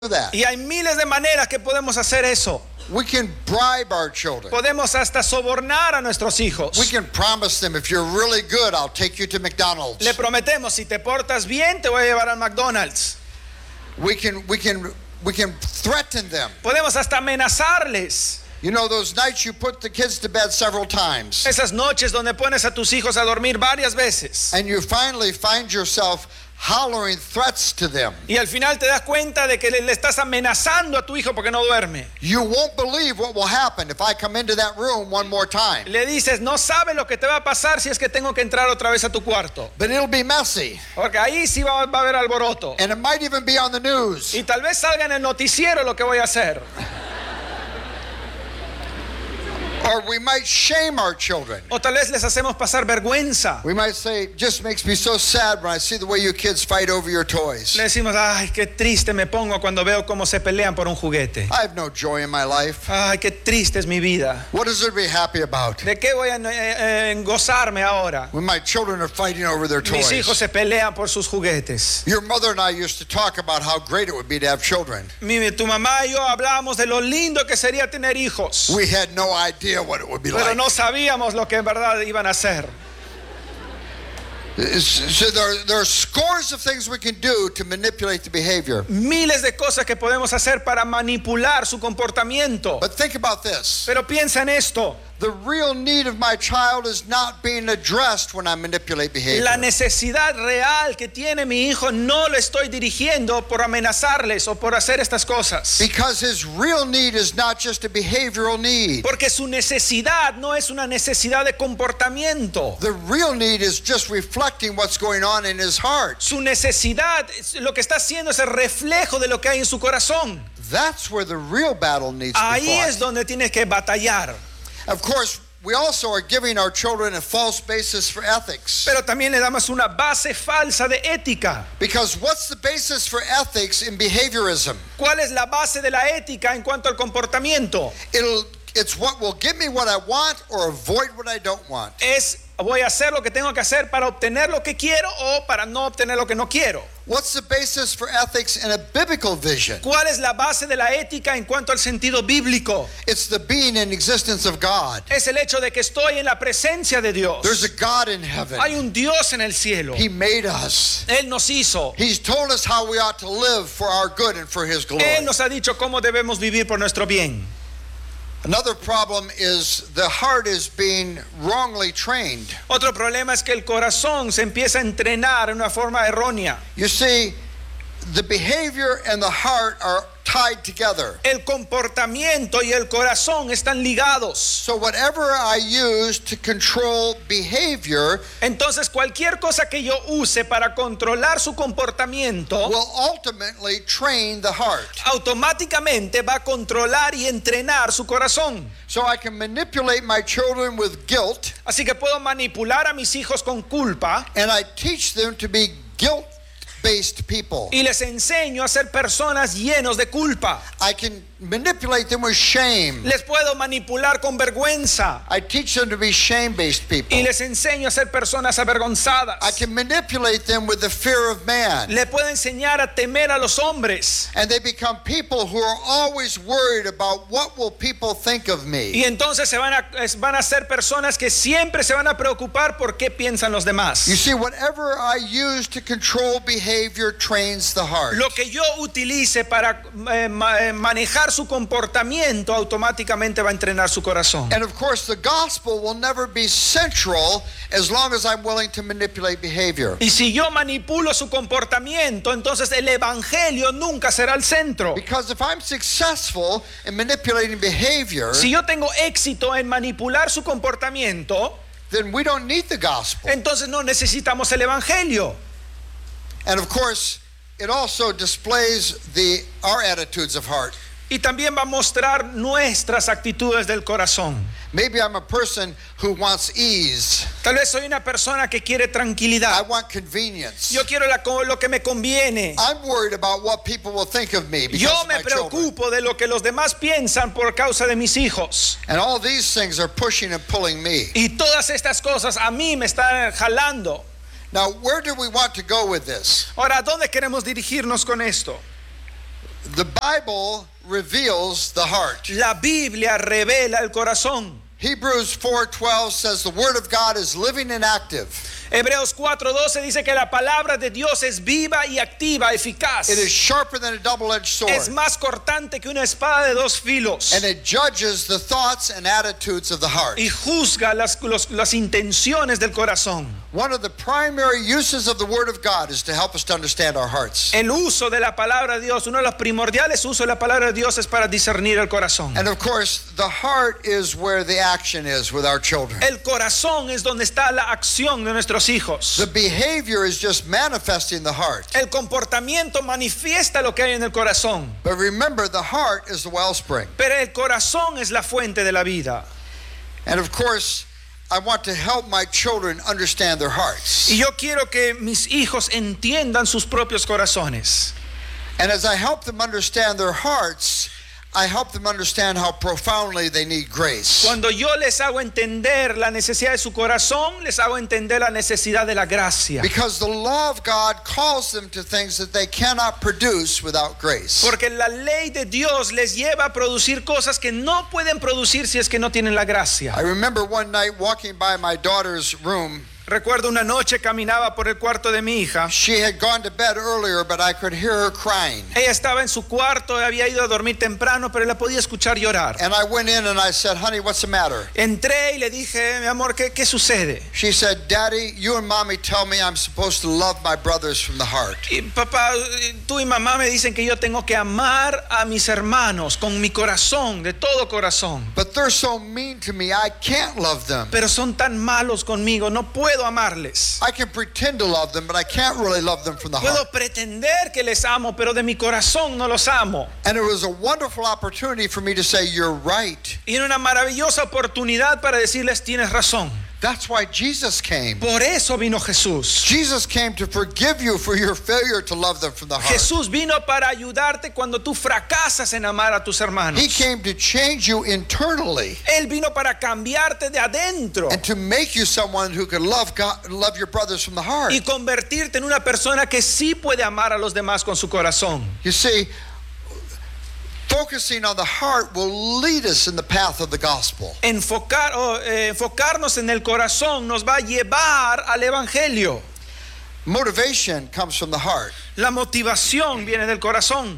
that. Y hay miles de maneras que podemos hacer eso. We can bribe our children. Podemos hasta sobornar a nuestros hijos. We can promise them, if you're really good, I'll take you to McDonald's. Le prometemos, si te portas bien, te voy a llevar al McDonald's. We can threaten them. Podemos hasta amenazarles. You know, those nights you put the kids to bed several times. Esas noches donde pones a tus hijos a dormir varias veces. And you finally find yourself hollering threats to them. Y al final te das cuenta de que le estás amenazando a tu hijo porque no duerme. You won't believe what will happen if I come into that room one more time. Le dices, no sabes lo que te va a pasar si es que tengo que entrar otra vez a tu cuarto. But it'll be messy. Porque ahí sí va a haber alboroto. And it might even be on the news. Y tal vez salga en el noticiero lo que voy a hacer. Or we might shame our children. O tal vez les hacemos pasar vergüenza. We might say, it just makes me so sad when I see the way you kids fight over your toys. Le decimos, ay, qué triste me pongo cuando veo cómo se pelean por un juguete. I have no joy in my life. Ay, qué triste es mi vida. What is there to be happy about? ¿De qué voy a gozarme ahora? When my children are fighting over their Mis hijos toys. se pelean por sus juguetes. Your mother and I used to talk about how great it would be to have children. Tu mamá y yo hablábamos de lo lindo que sería tener hijos. We had no idea what it would be Pero like. no sabíamos lo que en verdad iban a hacer. So there are scores of things we can do to manipulate the behavior. Miles de cosas que podemos hacer para manipular su comportamiento. But think about this. Pero piensa en esto. The real need of my child is not being addressed when I manipulate behavior. La necesidad real que tiene mi hijo no lo estoy dirigiendo por amenazarles o por hacer estas cosas. Because his real need is not just a behavioral need. Porque su necesidad no es una necesidad de comportamiento. The real need is just reflecting what's going on in his heart. Su necesidad, lo que está haciendo es el reflejo de lo que hay en su corazón. That's where the real battle needs to be Ahí es fought. donde tienes que batallar. Of course, we also are giving our children a false basis for ethics. Pero también le damos una base falsa de ética. Because what's the basis for ethics in behaviorism? ¿Cuál es la base de la ética en cuanto al comportamiento? It's what will give me what I want or avoid what I don't want. Voy a hacer lo que tengo que hacer para obtener lo que quiero o para no obtener lo que no quiero. What's the basis for ethics in a biblical vision? ¿Cuál es la base de la ética en cuanto al sentido bíblico? It's the being and existence of God. Es el hecho de que estoy en la presencia de Dios. There's a God in heaven. Hay un Dios en el cielo. He made us. Él nos hizo. He's told us how we ought to live for our good and for His glory. Él nos ha dicho cómo debemos vivir por nuestro bien. Another problem is the heart is being wrongly trained. Otro problema es que el corazón se empieza a entrenar de una forma errónea. You see, the behavior and the heart are tied together. El comportamiento y el corazón están ligados. So whatever I use to control behavior Entonces cualquier cosa que yo use para controlar su comportamiento will ultimately train the heart. automáticamente va a controlar y entrenar su corazón. So I can manipulate my children with guilt, Así que puedo manipular a mis hijos con culpa and I teach them to be guilt-based people. y les enseño a ser personas llenos de culpa. I can manipulate them with shame. Les puedo manipular con vergüenza I teach them to be shame-based people. y les enseño a ser personas avergonzadas. I can manipulate them with the fear of man. Le puedo enseñar a temer a los hombres. And they become people who are always worried about what will people think of me. Y entonces van a ser personas que siempre se van a preocupar por qué piensan los demás. You see, whatever I use to control behavior trains the heart. Lo que yo utilice para manejar su comportamiento automáticamente va a entrenar su corazón. And of course, the gospel will never be central as long as I'm willing to manipulate behavior. Y si yo manipulo su comportamiento, entonces el evangelio nunca será el centro. Because if I'm successful in manipulating behavior, Si yo tengo éxito en manipular su comportamiento, then we don't need the gospel. entonces no necesitamos el evangelio. And of course, it also displays our attitudes of heart. Y también va a mostrar nuestras actitudes del corazón. Maybe I'm a person who wants ease. Tal vez soy una persona que quiere I tranquilidad. want convenience. Yo quiero lo que me conviene. I'm worried about what people will think of me because Yo of me my children. preocupo de lo que los demás piensan por causa de mis hijos. And all these things are pushing and pulling me. Y todas estas cosas a mí me están jalando. Now, where do we want to go with this? Ahora, ¿a dónde queremos dirigirnos con esto? The Bible reveals the heart. La Biblia revela el corazón. Hebrews 4:12 says the word of God is living and active. Hebreos 4:12 dice que la palabra de Dios es viva y activa, eficaz. It is sharper than a double-edged sword. Es más cortante que una espada de dos filos. And it judges the thoughts and attitudes of the heart. Y juzga las intenciones del corazón. One of the primary uses of the word of God is to help us to understand our hearts. El uso de la palabra de Dios, uno de los primordiales usos de la palabra de Dios es para discernir el corazón. And of course, the heart is where the action is with our children. El corazón es donde está la acción de nuestros hijos. The behavior is just manifesting the heart. El comportamiento manifiesta lo que hay en el corazón. But remember, the heart is the wellspring. Pero el corazón es la fuente de la vida. And of course, I want to help my children understand their hearts. Y yo quiero que mis hijos entiendan sus propios corazones. And as I help them understand their hearts, I help them understand how profoundly they need grace. Cuando yo les hago entender la necesidad de su corazón, les hago entender la necesidad de la gracia. Because the law of God calls them to things that they cannot produce without grace. Porque la ley de Dios les lleva a producir cosas que no pueden producir si es que no tienen la gracia. I remember one night walking by my daughter's room. Recuerdo una noche caminaba por el cuarto de mi hija. She had gone to bed earlier, but I could hear her crying. Ella estaba en su cuarto, había ido a dormir temprano, pero la podía escuchar llorar. And I went in and I said, "Honey, what's the matter?" Entré y le dije, mi amor, ¿qué sucede? She said, "Daddy, you and Mommy tell me I'm supposed to love my brothers from the heart." Y papá, tú y mamá me dicen que yo tengo que amar a mis hermanos con mi corazón, de todo corazón. But they're so mean to me, I can't love them. Pero son tan malos conmigo, no puedo amarles. I can pretend to love them, but I can't really love them from the heart. Puedo pretender que les amo, pero de mi corazón no los amo. And it was a wonderful opportunity for me to say, "You're right." Y era una maravillosa oportunidad para decirles, tienes razón. That's why Jesus came. Por eso vino Jesús. Jesus came to forgive you for your failure to love them from the heart. Jesús vino para ayudarte cuando tú fracasas en amar a tus hermanos. He came to change you internally Él vino para cambiarte de adentro and to make you someone who can love God, love your brothers from the heart. y convertirte en una persona que sí puede amar a los demás con su corazón. You see, focusing on the heart will lead us in the path of the gospel. Enfocarnos en el corazón nos va a llevar al evangelio. Motivation comes from the heart. La motivación viene del corazón.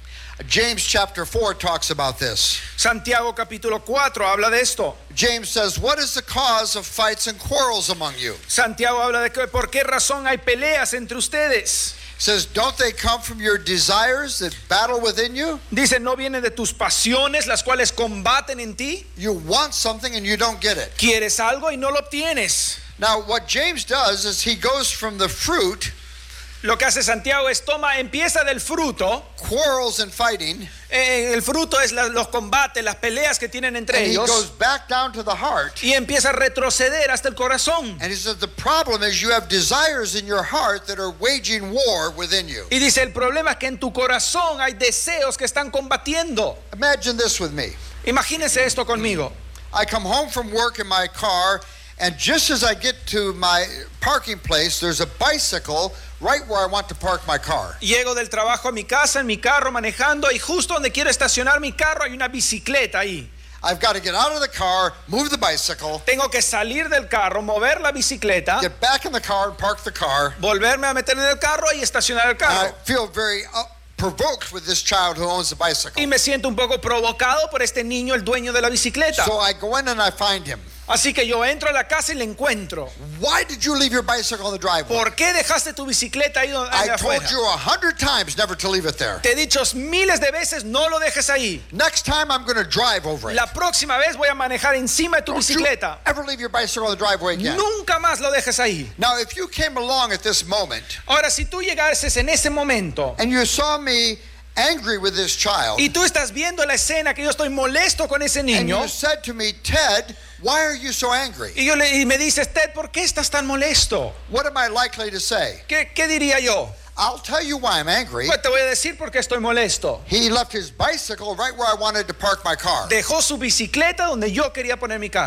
James chapter 4 talks about this. Santiago capítulo 4 habla de esto. James says, "What is the cause of fights and quarrels among you?" Santiago habla de que por qué razón hay peleas entre ustedes. Says, "Don't they come from your desires that battle within you?" Dice, ¿no vienen de tus pasiones las cuales combaten en ti? You want something and you don't get it. Quieres algo y no lo obtienes. Now, what James does is he goes from the fruit, Lo que hace Santiago es empieza del fruto. quarrels and fighting, El fruto es los combates, las peleas que tienen entre and he ellos. goes back down to the heart. Y empieza a retroceder hasta el corazón. And he says the problem is you have desires in your heart that are waging war within you. Y dice, el problema es que en tu corazón hay deseos que están combatiendo. Imagine this with me. Imagínense esto conmigo. I come home from work in my car, and just as I get to my parking place, there's a bicycle right where I want to park my car. Llego del trabajo a mi casa, en mi carro, manejando, y justo donde quiero estacionar mi carro hay una bicicleta ahí. I've got to get out of the car, move the bicycle, Tengo que salir del carro, mover la bicicleta, get back in the car and park the car. volverme a meter en el carro y estacionar el And I carro. feel very provoked with this child who owns the bicycle. Y me siento un poco provocado por este niño, el dueño de la bicicleta. So I go in and I find him. Así que yo entro a la casa y le encuentro. Why did you leave your bicycle on the driveway? ¿Por qué dejaste tu bicicleta ahí I afuera? told you 100 times never to leave it there. Te he dicho miles de veces, no lo dejes ahí. Next time I'm going to drive over it. La próxima vez voy a manejar encima de tu Don't you bicicleta. ever leave your bicycle on the driveway again. Nunca más lo dejes ahí. Now, if you came along at this moment Ahora, si tú llegases en ese momento and you saw me angry with this child, y tú estás viendo la escena que yo estoy molesto con ese and niño, you said to me, "Ted, why are you so angry?" y me dices, Ted, ¿por qué estás tan molesto? What am I likely to say? ¿Qué diría yo? I'll tell you why I'm angry. Pues te voy a decir por qué estoy molesto. He left his bicycle right where I wanted to park my car. Dejó su bicicleta donde yo quería poner mi carro.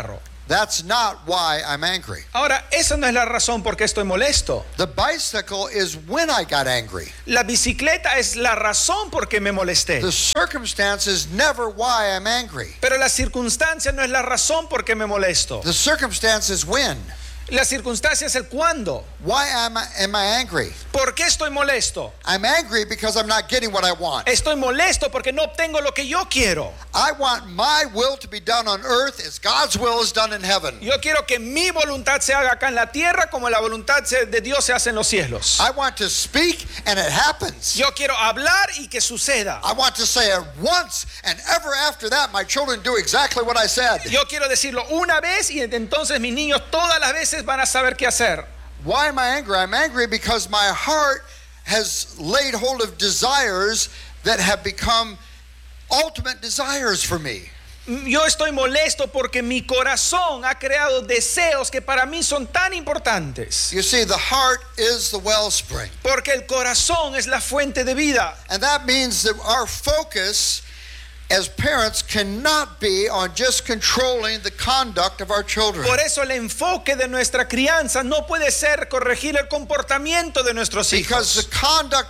That's not why I'm angry. Ahora, esa no es la razón por qué estoy molesto. The bicycle is when I got angry. La bicicleta es la razón por qué me molesté. The circumstance is never why I'm angry. Pero la circunstancia no es la razón por qué me molesto. The circumstance is when. La circunstancia es el cuándo. Why am I angry? ¿Por qué estoy molesto? I'm angry because I'm not getting what I want. Estoy molesto porque no obtengo lo que yo quiero. I want my will to be done on earth as God's will is done in heaven. Yo quiero que mi voluntad se haga acá en la tierra como la voluntad de Dios se hace en los cielos. I want to speak and it happens. Yo quiero hablar y que suceda. I want to say it once and ever after that my children do exactly what I said. Yo quiero decirlo una vez y entonces mis niños todas las veces van a saber qué hacer. Why am I angry? I'm angry because my heart has laid hold of desires that have become ultimate desires for me. Yo estoy molesto porque mi corazón ha creado deseos que para mí son tan importantes. You see, the heart is the wellspring. Porque el corazón es la fuente de vida. And that means that our focus as parents cannot be on just controlling the conduct of our children. Por eso el enfoque de nuestra crianza no puede ser corregir el comportamiento de nuestros Because hijos. the conduct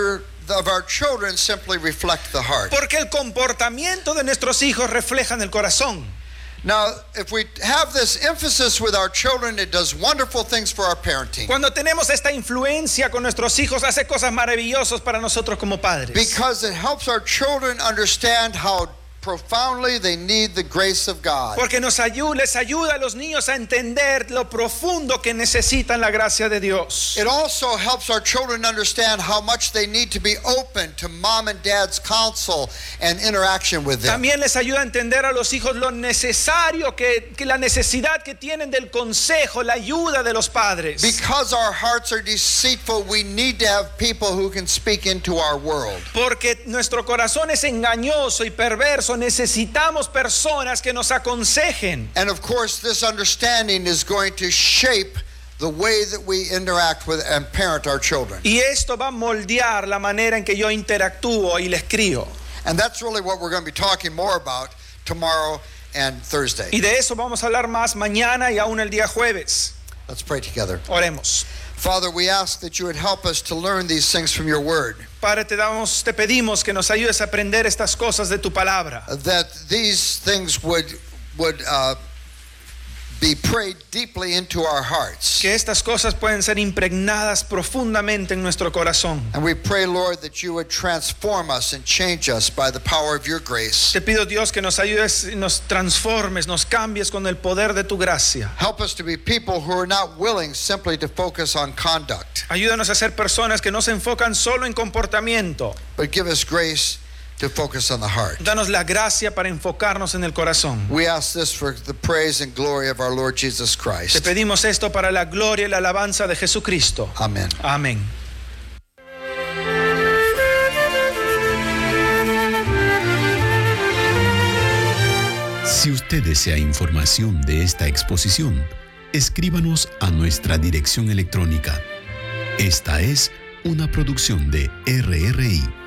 of our children simply reflect the heart. Porque el comportamiento de nuestros hijos refleja el corazón. Now, if we have this emphasis with our children, it does wonderful things for our parenting. Cuando tenemos esta influencia con nuestros hijos, hace cosas maravillosas para nosotros como padres. Because it helps our children understand how profoundly they need the grace of God. Porque les ayuda a los niños a entender lo profundo que necesitan la gracia de Dios. It also helps our children understand how much they need to be open to mom and dad's counsel and interaction with them. También les ayuda a entender a los hijos lo necesario que la necesidad que tienen del consejo, la ayuda de los padres. Because our hearts are deceitful, we need to have people who can speak into our world. Porque nuestro corazón es engañoso y perverso, necesitamos personas que nos aconsejen. And of course, this understanding is going to shape the way that we interact with and parent our children. Y esto va a moldear la manera en que yo interactúo y les crío. And that's really what we're going to be talking more about tomorrow and Thursday. Y de eso vamos a hablar más mañana y aún el día jueves. Let's pray together. Oremos. Father, we ask that you would help us to learn these things from your word. Padre, te pedimos que nos ayudes a aprender estas cosas de tu palabra. That these things would be prayed deeply into our hearts. Que estas cosas pueden ser impregnadas profundamente en nuestro corazón. And we pray, Lord, that you would transform us and change us by the power of your grace. Te pido, Dios, que nos ayudes, nos transformes, nos cambies con el poder de tu gracia. Help us to be people who are not willing simply to focus on conduct, Ayúdanos a ser personas que no se enfocan solo en comportamiento. but give us grace to focus on the heart. Danos la gracia para enfocarnos en el corazón. We ask this for the praise and glory of our Lord Jesus Te Christ. pedimos esto para la gloria y la alabanza de Jesucristo. Amen. Amén. Si usted desea información de esta exposición, escríbanos a nuestra dirección electrónica. Esta es una producción de RRI.